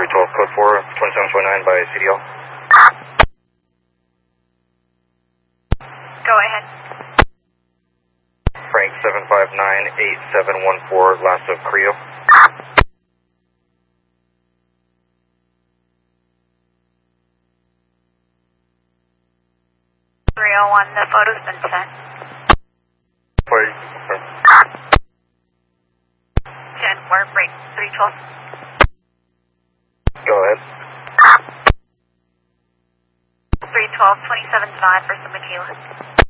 312 code 4, 2729 by CDL. Go ahead. Frank 7598714, last of Creo. 301, the photo's been sent. Please. 10, we're break 312. Go ahead. 312, 27 Divide for Michaela.